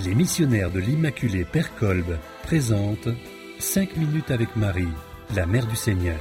Les missionnaires de l'Immaculée Père Kolb présentent 5 minutes avec Marie, la Mère du Seigneur.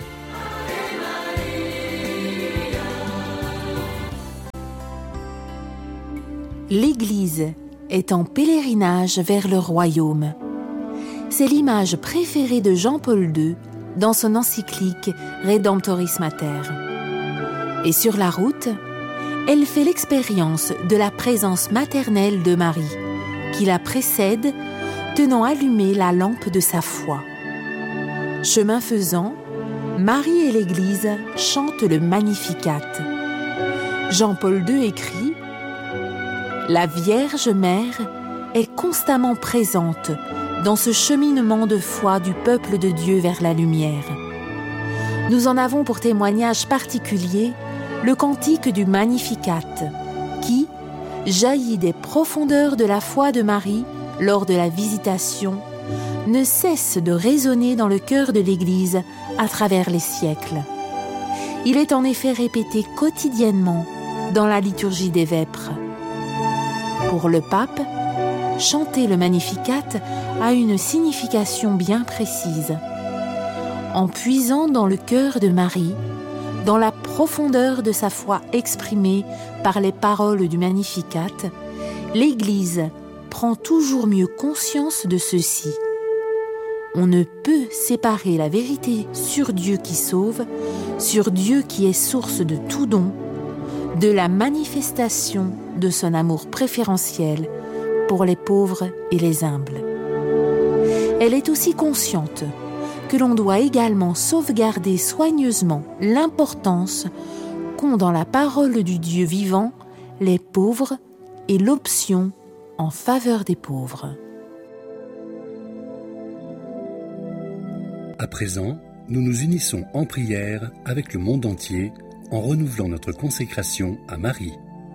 L'Église est en pèlerinage vers le royaume. C'est l'image préférée de Jean-Paul II dans son encyclique Redemptoris Mater. Et sur la route, elle fait l'expérience de la présence maternelle de Marie, qui la précède, tenant allumée la lampe de sa foi. Chemin faisant, Marie et l'Église chantent le Magnificat. Jean-Paul II écrit « La Vierge Mère est constamment présente dans ce cheminement de foi du peuple de Dieu vers la lumière. Nous en avons pour témoignage particulier le cantique du Magnificat, qui jaillit des profondeurs de la foi de Marie lors de la visitation, ne cesse de résonner dans le cœur de l'Église à travers les siècles. Il est en effet répété quotidiennement dans la liturgie des vêpres. Pour le pape, chanter le Magnificat a une signification bien précise. En puisant dans le cœur de Marie, dans la profondeur de sa foi exprimée par les paroles du Magnificat, l'Église prend toujours mieux conscience de ceci. On ne peut séparer la vérité sur Dieu qui sauve, sur Dieu qui est source de tout don, de la manifestation de son amour préférentiel pour les pauvres et les humbles. Elle est aussi consciente que l'on doit également sauvegarder soigneusement l'importance qu'ont dans la parole du Dieu vivant les pauvres et l'option en faveur des pauvres. À présent, nous nous unissons en prière avec le monde entier en renouvelant notre consécration à Marie.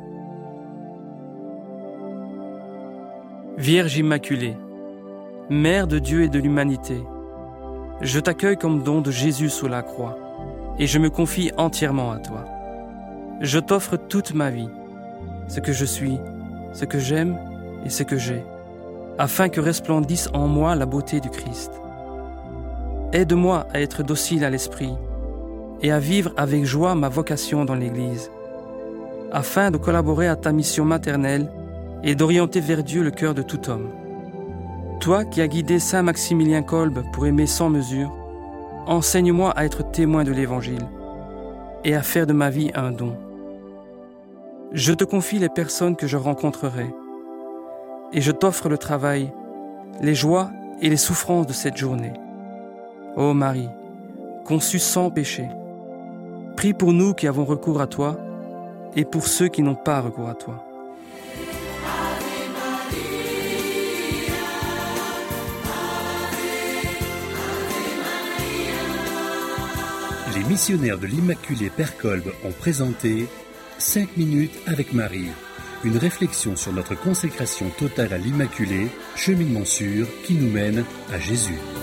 Vierge Immaculée, Mère de Dieu et de l'humanité, je t'accueille comme don de Jésus sous la croix et je me confie entièrement à toi. Je t'offre toute ma vie, ce que je suis, ce que j'aime et ce que j'ai, afin que resplendisse en moi la beauté du Christ. Aide-moi à être docile à l'esprit et à vivre avec joie ma vocation dans l'Église, afin de collaborer à ta mission maternelle et d'orienter vers Dieu le cœur de tout homme. Toi qui as guidé Saint Maximilien Kolb pour aimer sans mesure, enseigne-moi à être témoin de l'Évangile et à faire de ma vie un don. Je te confie les personnes que je rencontrerai et je t'offre le travail, les joies et les souffrances de cette journée. Ô Marie, conçue sans péché, prie pour nous qui avons recours à toi et pour ceux qui n'ont pas recours à toi. Les missionnaires de l'Immaculée Père Kolb ont présenté 5 minutes avec Marie, une réflexion sur notre consécration totale à l'Immaculée, cheminement sûr qui nous mène à Jésus.